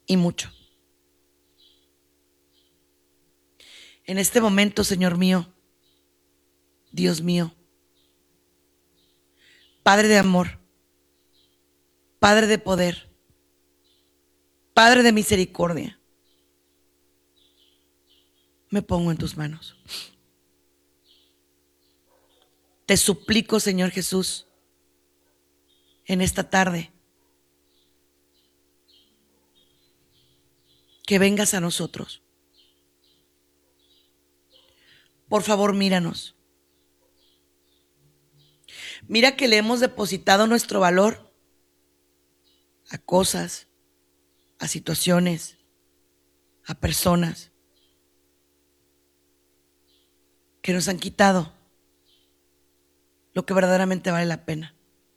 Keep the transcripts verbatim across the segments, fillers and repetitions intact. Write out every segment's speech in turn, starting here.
y mucho. En este momento, Señor mío, Dios mío, Padre de amor, Padre de poder, Padre de misericordia, me pongo en tus manos. Te suplico, Señor Jesús, en esta tarde, que vengas a nosotros. Por favor, míranos. Mira que le hemos depositado nuestro valor a cosas, a situaciones, a personas que nos han quitado lo que verdaderamente vale la pena.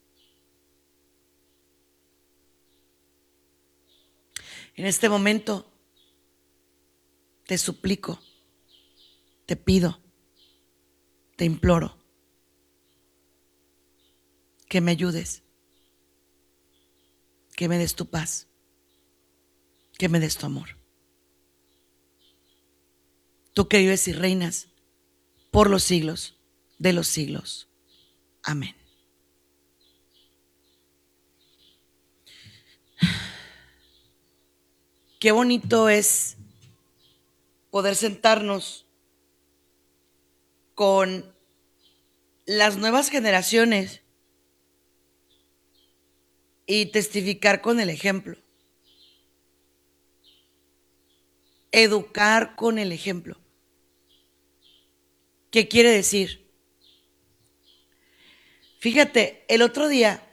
En este momento te suplico, te pido, te imploro que me ayudes, que me des tu paz, que me des tu amor. Tú que vives y reinas por los siglos de los siglos. Amén. Qué bonito es poder sentarnos con las nuevas generaciones y testificar con el ejemplo. Educar con el ejemplo. ¿Qué quiere decir? Fíjate, el otro día,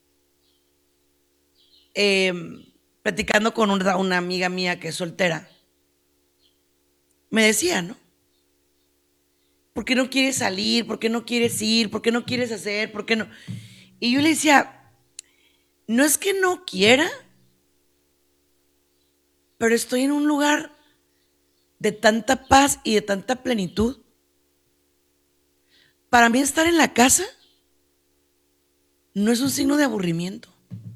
eh, platicando con una, una amiga mía que es soltera, me decía, ¿no? ¿Por qué no quieres salir? ¿Por qué no quieres ir? ¿Por qué no quieres hacer? ¿Por qué no? Y yo le decía, no es que no quiera, pero estoy en un lugar de tanta paz y de tanta plenitud. Para mí estar en la casa no es un signo de aburrimiento.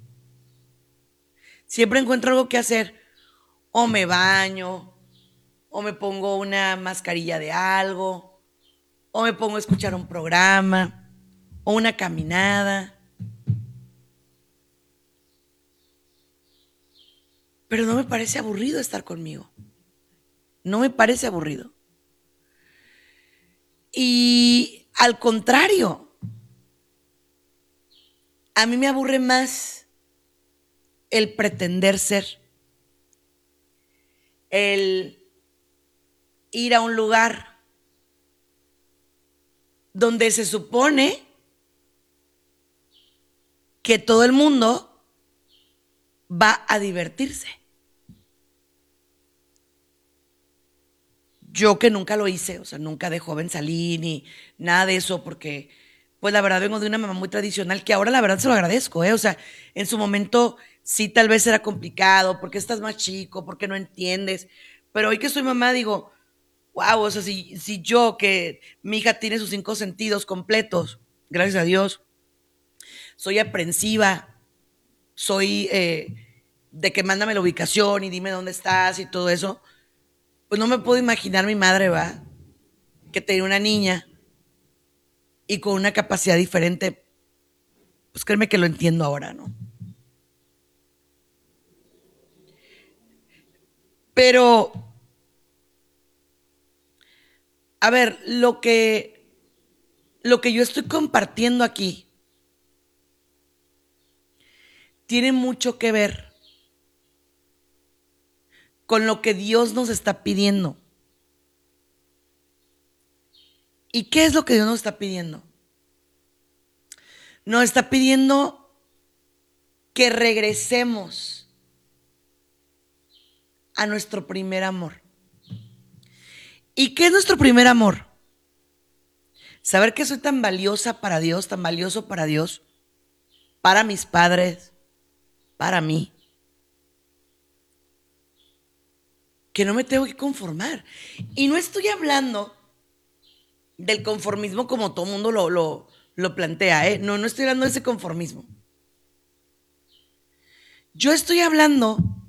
Siempre encuentro algo que hacer. O me baño, o me pongo una mascarilla de algo, o me pongo a escuchar un programa, o una caminada. Pero no me parece aburrido estar conmigo. No me parece aburrido. Y al contrario, a mí me aburre más el pretender ser, el ir a un lugar donde se supone que todo el mundo va a divertirse. Yo que nunca lo hice, o sea, nunca de joven salí ni nada de eso, porque pues la verdad vengo de una mamá muy tradicional que ahora la verdad se lo agradezco, ¿eh? O sea, en su momento sí tal vez era complicado, porque estás más chico, porque no entiendes, pero hoy que soy mamá digo, wow, o sea, si, si yo que mi hija tiene sus cinco sentidos completos, gracias a Dios, soy aprensiva, soy eh, de que mándame la ubicación y dime dónde estás y todo eso, pues no me puedo imaginar mi madre, va, que tenía una niña y con una capacidad diferente, pues créeme que lo entiendo ahora, ¿no? Pero, a ver, lo que, lo que yo estoy compartiendo aquí tiene mucho que ver con lo que Dios nos está pidiendo. ¿Y qué es lo que Dios nos está pidiendo? Nos está pidiendo que regresemos a nuestro primer amor. ¿Y qué es nuestro primer amor? Saber que soy tan valiosa para Dios, tan valioso para Dios, para mis padres, para mí, que no me tengo que conformar. Y no estoy hablando del conformismo como todo mundo lo, lo, lo plantea, ¿eh? No, no estoy hablando de ese conformismo. Yo estoy hablando